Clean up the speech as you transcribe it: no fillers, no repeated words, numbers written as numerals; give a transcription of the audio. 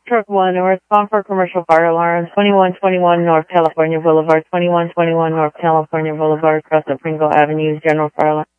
Truck 1, respond for commercial fire alarm, 2121 North California Boulevard, 2121 North California Boulevard, across the Pringle Avenue, general fire alarm.